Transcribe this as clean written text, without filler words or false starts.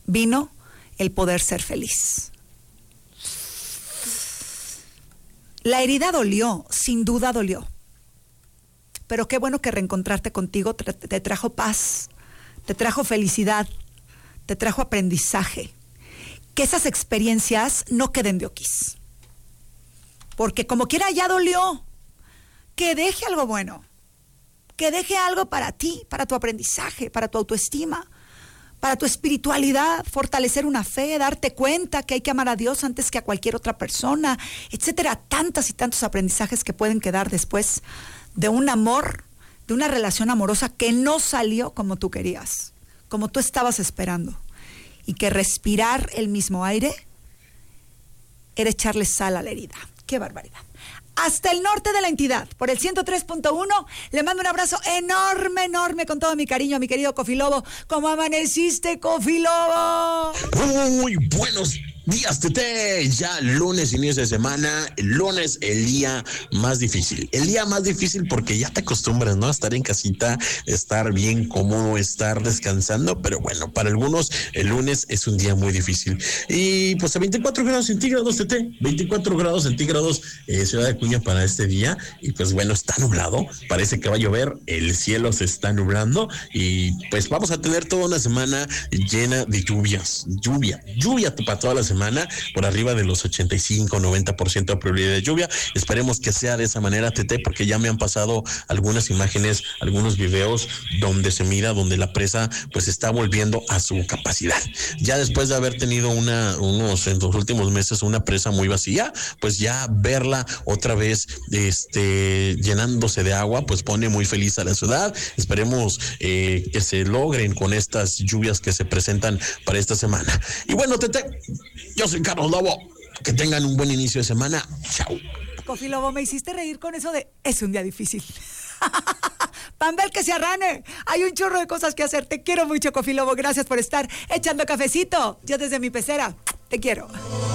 vino el poder ser feliz. La herida dolió, sin duda dolió. Pero qué bueno que reencontrarte contigo te trajo paz, te trajo felicidad, te trajo aprendizaje. Que esas experiencias no queden de oquis. Porque como quiera ya dolió. Que deje algo bueno. Que deje algo para ti, para tu aprendizaje, para tu autoestima, para tu espiritualidad, fortalecer una fe, darte cuenta que hay que amar a Dios antes que a cualquier otra persona, etcétera. Tantas y tantos aprendizajes que pueden quedar después de un amor, de una relación amorosa que no salió como tú querías, como tú estabas esperando. Y que respirar el mismo aire era echarle sal a la herida. ¡Qué barbaridad! Hasta el norte de la entidad, por el 103.1, le mando un abrazo enorme, enorme, con todo mi cariño a mi querido Cofilobo. ¿Cómo amaneciste, Cofilobo? Muy buenos días, Tete. Ya lunes, inicio de semana. El lunes, el día más difícil. El día más difícil porque ya te acostumbras, ¿no? A estar en casita, estar bien cómodo, estar descansando. Pero bueno, para algunos el lunes es un día muy difícil. Y pues a 24 grados centígrados, Tete. 24 grados centígrados, Ciudad de Acuña para este día. Y pues bueno, está nublado. Parece que va a llover. El cielo se está nublando. Y pues vamos a tener toda una semana llena de lluvias. Lluvia para toda la semana. Por arriba de los 85-90% de probabilidad de lluvia. Esperemos que sea de esa manera, Tete, porque ya me han pasado algunas imágenes, algunos videos donde se mira, donde la presa pues está volviendo a su capacidad. Ya después de haber tenido en los últimos meses una presa muy vacía, pues ya verla otra vez llenándose de agua, pues pone muy feliz a la ciudad. Esperemos que se logren con estas lluvias que se presentan para esta semana. Y bueno, Tete, yo soy Carlos Lobo. Que tengan un buen inicio de semana. Chao. Cofilobo, me hiciste reír con eso de es un día difícil. Pambel que se arrane. Hay un chorro de cosas que hacer. Te quiero mucho, Cofilobo. Gracias por estar echando cafecito. Yo desde mi pecera. Te quiero.